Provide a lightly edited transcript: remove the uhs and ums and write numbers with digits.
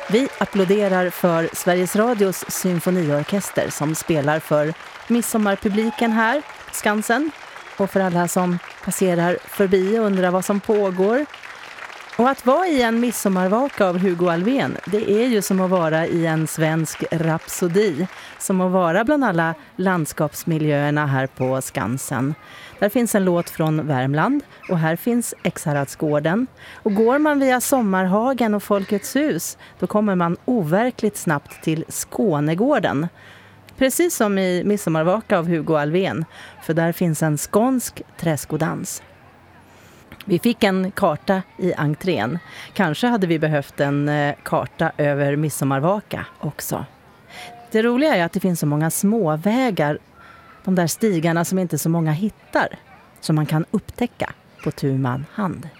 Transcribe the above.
Vi applåderar för Sveriges Radios symfoniorkester som spelar för midsommarpubliken här på Skansen och för alla som passerar förbi och undrar vad som pågår. Och att vara i en midsommarvaka av Hugo Alfvén, det är ju som att vara i en svensk rapsodi, som att vara bland alla landskapsmiljöerna här på Skansen. Där finns en låt från Värmland och här finns Ekshäradsgården. Och går man via Sommarhagen och Folkets hus, då kommer man overkligt snabbt till Skånegården. Precis som i midsommarvaka av Hugo Alfvén, för där finns en skånsk träskodans. Vi fick en karta i entrén. Kanske hade vi behövt en karta över midsommarvaka också. Det roliga är att det finns så många småvägar, de där stigarna som inte så många hittar, som man kan upptäcka på tu man hand.